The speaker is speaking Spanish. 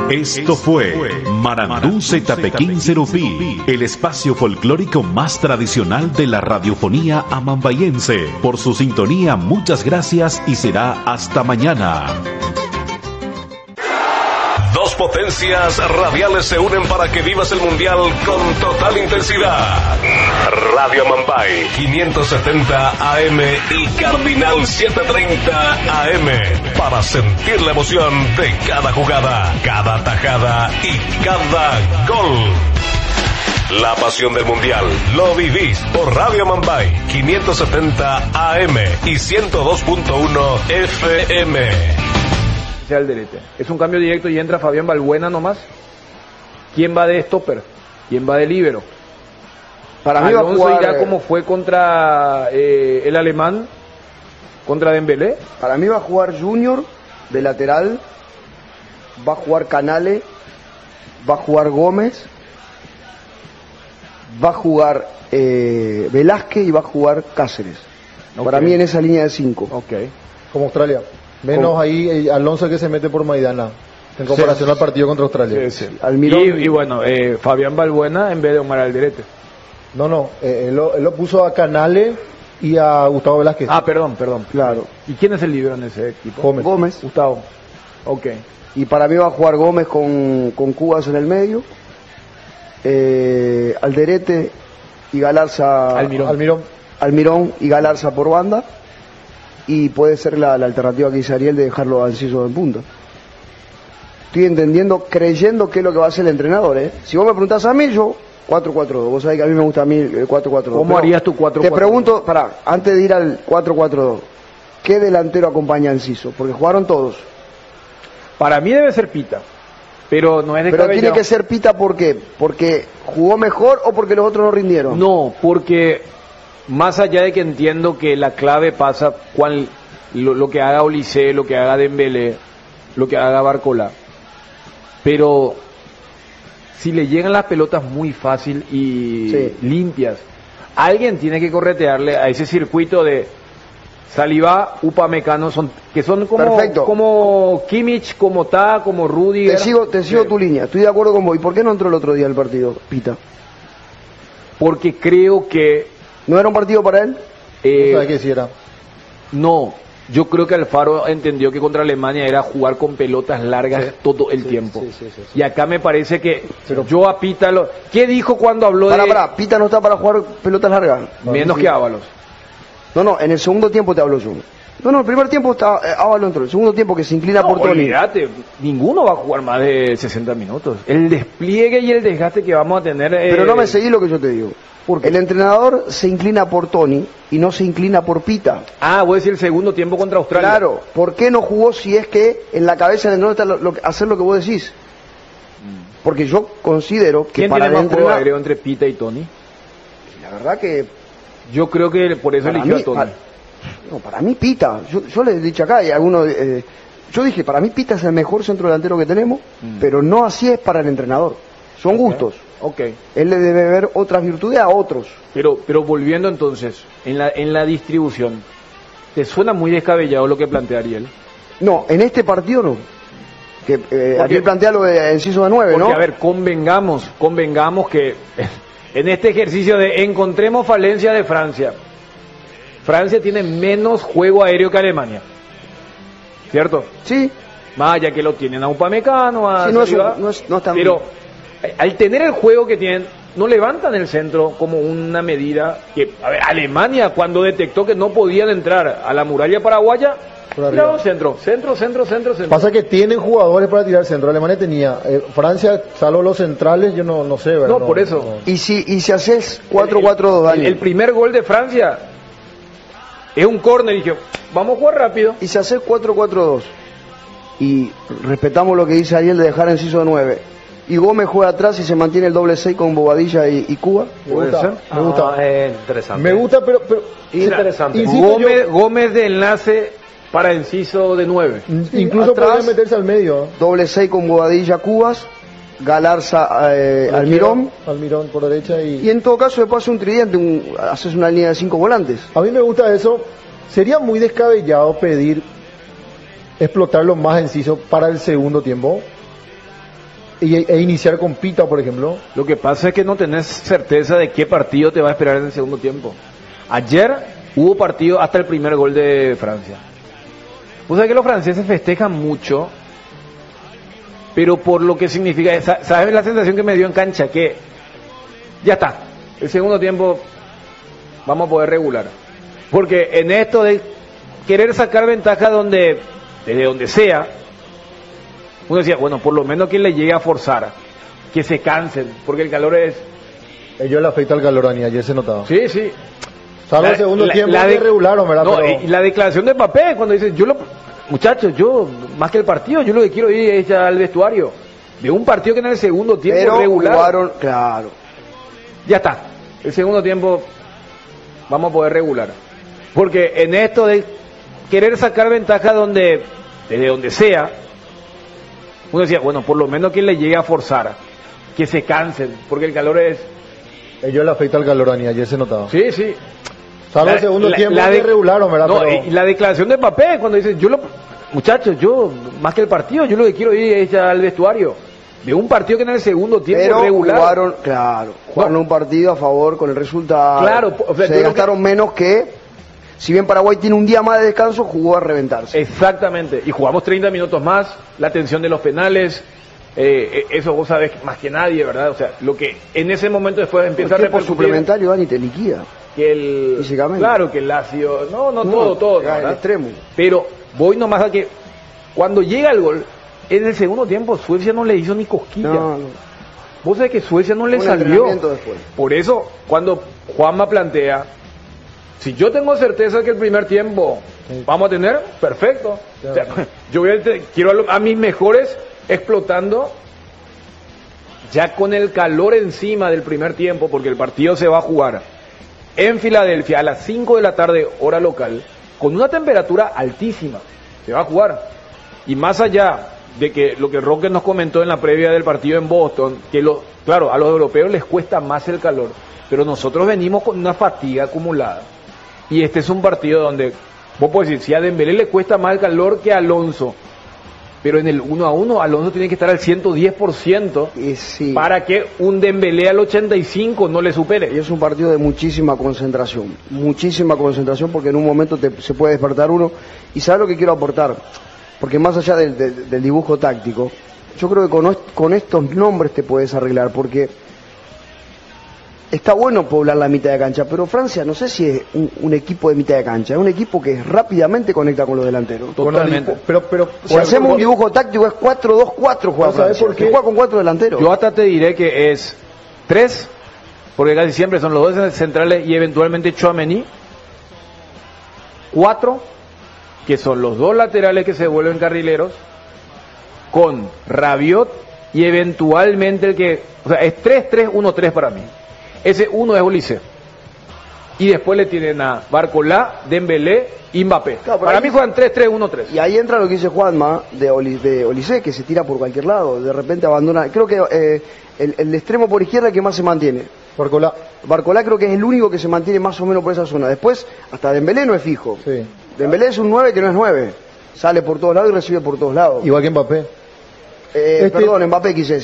Esto fue Marandú Zetapequín Serupí, el espacio folclórico más tradicional de la radiofonía amambayense. Por su sintonía, muchas gracias y será hasta mañana. Dos potencias radiales se unen para que vivas el mundial con total intensidad. Radio Amambay 570 AM y Cardinal 730 AM para sentir la emoción de cada jugada, cada tajada y cada gol. La pasión del mundial lo vivís por Radio Amambay 570 AM y 102.1 FM. Alderete. Es un cambio directo y entra Fabián Balbuena nomás. ¿Quién va de stopper? ¿Quién va de líbero? Para mí Alonso va a jugar, irá como fue contra el alemán, contra Dembélé. Para mí va a jugar Junior de lateral, va a jugar Canale, va a jugar Gómez, va a jugar Velázquez y va a jugar Cáceres. Okay. Para mí en esa línea de 5. Okay. Como Australia. Menos ahí Alonso que se mete por Maidana en comparación al partido contra Australia. Sí. Y bueno, Fabián Balbuena en vez de Omar Alderete. No, él lo puso a Canale y a Gustavo Velázquez. Ah, perdón. Claro. ¿Y quién es el líbero en ese equipo? Gómez. Gustavo. Ok. Y para mí va a jugar Gómez con Cubas en el medio, Alderete y Galarza. Almirón y Galarza por banda. Y puede ser la alternativa que dice Ariel de dejarlo a Enciso en punta. Estoy entendiendo, creyendo que es lo que va a hacer el entrenador, ¿eh? Si vos me preguntás a mí, yo 4-4-2. Vos sabés que a mí me gusta a mí el 4-4-2. ¿Cómo harías tu 4-4-2? Te pregunto, antes de ir al 4-4-2, ¿qué delantero acompaña a Enciso? Porque jugaron todos. Para mí debe ser Pita, pero no es de Pero tiene que ser Pita, ¿por qué? ¿Porque jugó mejor o porque los otros no rindieron? No, porque más allá de que entiendo que la clave pasa lo que haga Olise, lo que haga Dembélé, lo que haga Barcola, pero si le llegan las pelotas muy fácil y limpias, alguien tiene que corretearle a ese circuito de Saliba, Upamecano, que son como Kimmich, como como Rudiger. Te sigo tu línea, estoy de acuerdo con vos. ¿Y por qué no entró el otro día el partido, Pita? Porque creo que ¿no era un partido para él? ¿No sabe qué si era? No, yo creo que Alfaro entendió que contra Alemania era jugar con pelotas largas todo el tiempo. Sí. Y acá me parece que yo a Pita ¿Qué dijo cuando habló Pita no está para jugar pelotas largas? Menos que Ábalos. No, en el segundo tiempo te hablo yo. No, el primer tiempo está Ábalos entró. El segundo tiempo que se inclina por Toni. Olvídate, ninguno va a jugar más de 60 minutos. El despliegue y el desgaste que vamos a tener... Pero no me seguís lo que yo te digo. El entrenador se inclina por Toni y no se inclina por Pita. Ah, voy a decir el segundo tiempo contra Australia. Claro, ¿por qué no jugó si es que en la cabeza del entrenador está hacer lo que vos decís? Porque yo considero que ¿quién para tiene el más juego aéreo entre Pita y Toni? La verdad que... Yo creo que por eso eligió a Toni. Para mí Pita, yo les he dicho acá, y algunos... yo dije, para mí Pita es el mejor centro delantero que tenemos, pero no así es para el entrenador. Son gustos. Okay. Él le debe ver otras virtudes a otros. Pero volviendo entonces, en la distribución, ¿te suena muy descabellado lo que plantea Ariel? No, en este partido no. Que Ariel plantea lo de Enciso de 9, ¿no? Porque, a ver, convengamos que en este ejercicio de encontremos falencia de Francia, Francia tiene menos juego aéreo que Alemania, ¿cierto? Sí. Más allá que lo tienen a Upamecano, a sí, no es tan... Pero al tener el juego que tienen, no levantan el centro como una medida que, a ver, Alemania cuando detectó que no podían entrar a la muralla paraguaya, tiraron centro. Pasa que tienen jugadores para tirar centro. Alemania tenía, Francia, salvo los centrales, yo no sé, ¿verdad? No, por eso. Y si haces 4-4-2, Dani. El primer gol de Francia es un córner y dije, vamos a jugar rápido. Y si haces 4-4-2 y respetamos lo que dice Ariel de dejar Enciso de 9 y Gómez juega atrás y se mantiene el doble 6 con Bobadilla y Cuba. Me gusta. Interesante. Me gusta, pero interesante. Gómez de enlace para Enciso de 9. Incluso podría meterse al medio. Doble 6 con Bobadilla, Cubas, Galarza, Almirón por derecha y en todo caso después hace un tridente, haces una línea de 5 volantes. A mí me gusta eso. Sería muy descabellado pedir explotarlo más Enciso para el segundo tiempo. e iniciar con Pita, por ejemplo. Lo que pasa es que no tenés certeza de qué partido te va a esperar en el segundo tiempo. Ayer hubo partido hasta el primer gol de Francia. Vos sabés que los franceses festejan mucho, pero por lo que significa, ¿sabes la sensación que me dio en cancha? Que ya está, el segundo tiempo vamos a poder regular. Porque en esto de querer sacar ventaja desde donde sea, uno decía, bueno, por lo menos que le llegue a forzar, que se cansen, porque el calor es... Ellos le afecta el calor, Dani, ayer se notaba. Sí, sí. Salvo el segundo tiempo regularon, ¿verdad? No, pero... y la declaración de Mbappé, cuando dice, muchachos, yo, más que el partido, yo lo que quiero ir es al vestuario. De un partido que en el segundo tiempo pero regular... jugaron, claro. Ya está, el segundo tiempo vamos a poder regular. Porque en esto de querer sacar ventaja desde donde sea, uno decía, bueno, por lo menos que le llegue a forzar, que se cansen, porque el calor es... Ellos le afecta el calor, Dani, ayer se notaba. Sí, sí. Salvo el segundo tiempo regularon, ¿verdad? No, pero... y la declaración de Mbappé, cuando dice, muchachos, yo, más que el partido, yo lo que quiero ir es al vestuario. De un partido que en el segundo tiempo pero regular... jugaron un partido a favor con el resultado. Claro, o sea, se gastaron menos que... Si bien Paraguay tiene un día más de descanso, jugó a reventarse. Exactamente, y jugamos 30 minutos más, la tensión de los penales, eso vos sabés más que nadie, ¿verdad? O sea, lo que en ese momento después empieza a repercutir... Por suplementario, Dani, te liquida. Claro, que el Lazio... No, todo, ¿verdad? El extremo. Pero voy nomás a que cuando llega el gol, en el segundo tiempo Suecia no le hizo ni cosquilla. No. Vos sabés que Suecia no le salió. Por eso, cuando Juanma plantea... Si yo tengo certeza que el primer tiempo vamos a tener, perfecto. O sea, yo quiero a mis mejores explotando ya con el calor encima del primer tiempo, porque el partido se va a jugar en Filadelfia a las 5 de la tarde, hora local, con una temperatura altísima. Se va a jugar. Y más allá de que lo que Roque nos comentó en la previa del partido en Boston, que claro, a los europeos les cuesta más el calor, pero nosotros venimos con una fatiga acumulada. Y este es un partido donde, vos podés decir, si a Dembélé le cuesta más el calor que a Alonso, pero en el 1-1 Alonso tiene que estar al 110% para que un Dembélé al 85 no le supere. Y es un partido de muchísima concentración porque en un momento se puede despertar uno. Y ¿sabes lo que quiero aportar? Porque más allá del dibujo táctico, yo creo que con estos nombres te puedes arreglar, porque... Está bueno poblar la mitad de cancha, pero Francia no sé si es un equipo de mitad de cancha, es un equipo que rápidamente conecta con los delanteros. Totalmente. Pero si hacemos un dibujo táctico es 4-2-4 juega Francia, porque juega con 4 delanteros. Yo hasta te diré que es 3, porque casi siempre son los 2 centrales y eventualmente Tchouaméni. 4, que son los 2 laterales que se vuelven carrileros, con Rabiot y eventualmente el que... O sea, es 3-3-1-3 para mí. Ese 1 es Olise. Y después le tienen a Barcolá, Dembélé y Mbappé. Claro, para mí juegan 3-3-1-3. Y ahí entra lo que dice Juanma de Olise, que se tira por cualquier lado. De repente abandona. Creo que el extremo por izquierda que más se mantiene. Barcolá creo que es el único que se mantiene más o menos por esa zona. Después, hasta Dembélé no es fijo. Sí. Dembélé es un 9 que no es 9. Sale por todos lados y recibe por todos lados. Igual que Mbappé. Perdón, Mbappé quise decir.